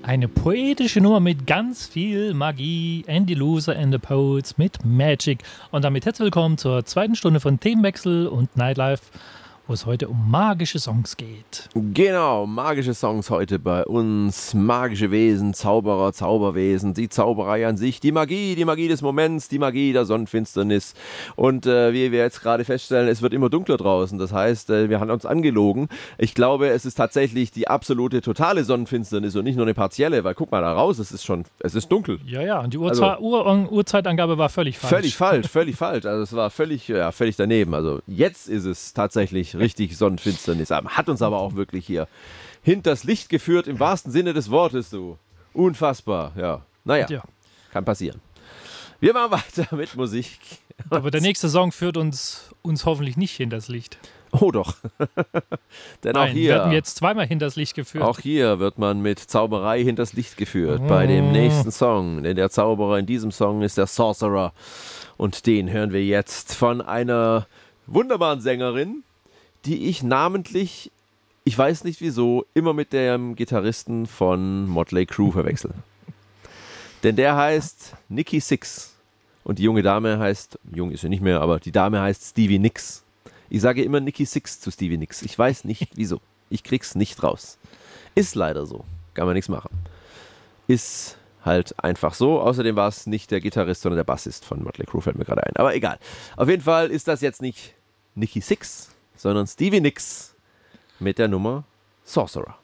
Eine poetische Nummer mit ganz viel Magie. Andy Loser and the Poets mit Magic. Und damit herzlich willkommen zur zweiten Stunde von Themenwechsel und Nightlife, wo es heute um magische Songs geht. Genau, magische Songs heute bei uns. Magische Wesen, Zauberer, Zauberwesen, die Zauberei an sich, die Magie des Moments, die Magie der Sonnenfinsternis. Und wie wir jetzt gerade feststellen, es wird immer dunkler draußen. Das heißt, wir haben uns angelogen. Ich glaube, es ist tatsächlich die absolute, totale Sonnenfinsternis und nicht nur eine partielle, weil guck mal da raus, es ist dunkel. Ja, und die Uhrzeitangabe war völlig falsch. Völlig falsch. Also es war völlig daneben. Also jetzt ist es tatsächlich richtig Sonnenfinsternis. Hat uns aber auch wirklich hier hinters Licht geführt, im wahrsten Sinne des Wortes, du. Unfassbar, ja. Naja, kann passieren. Wir machen weiter mit Musik. Aber der nächste Song führt uns hoffentlich nicht hinters Licht. Oh doch. Denn Nein, auch hier werden wir jetzt zweimal hinters Licht geführt. Auch hier wird man mit Zauberei hinters Licht geführt. Bei dem nächsten Song. Denn der Zauberer in diesem Song ist der Sorcerer. Und den hören wir jetzt von einer wunderbaren Sängerin, die ich namentlich, ich weiß nicht wieso, immer mit dem Gitarristen von Motley Crue verwechsel. Denn der heißt Nikki Sixx und die junge Dame heißt, jung ist sie nicht mehr, aber die Dame heißt Stevie Nicks. Ich sage immer Nikki Sixx zu Stevie Nicks. Ich weiß nicht wieso. Ich krieg's nicht raus. Ist leider so. Kann man nichts machen. Ist halt einfach so. Außerdem war es nicht der Gitarrist, sondern der Bassist von Motley Crue, fällt mir gerade ein. Aber egal. Auf jeden Fall ist das jetzt nicht Nikki Sixx, sondern Stevie Nicks mit der Nummer Sorcerer.